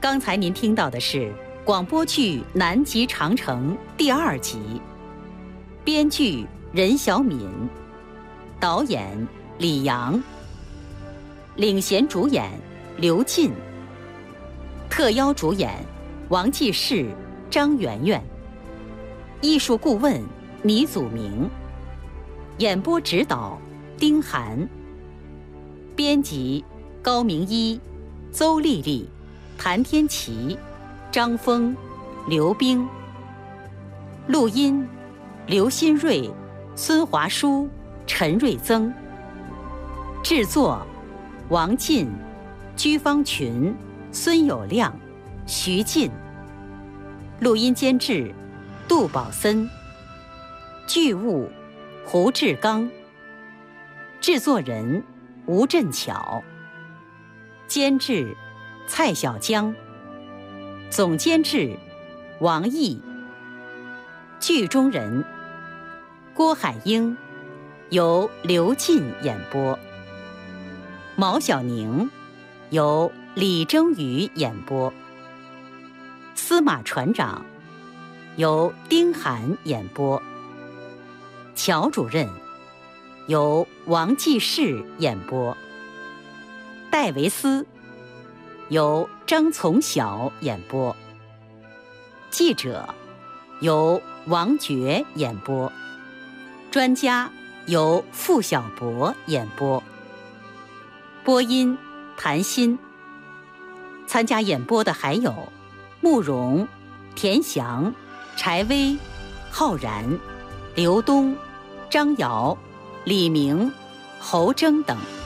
刚才您听到的是广播剧《南极长城》第2集，编剧任小敏，导演李阳，领衔主演刘进，特邀主演王继世、张媛媛，艺术顾问倪祖明，演播指导丁涵，编辑高明一、邹丽丽、谭天琪、张峰、刘冰，录音刘新瑞、孙华书、陈瑞增，制作王进、居方群、孙有亮、徐进，录音监制杜宝森，剧务胡志刚，制作人吴振巧，监制蔡小江，总监制王毅，剧中人郭海英由刘进演播，毛小宁由李征宇演播，司马船长由丁涵演播，乔主任由王继世演播，戴维斯由张从小演播，记者由王觉演播，专家由付小博演播，播音谭鑫。参加演播的还有慕容、田翔、柴薇、浩然、刘东、张瑶、李明、侯征等。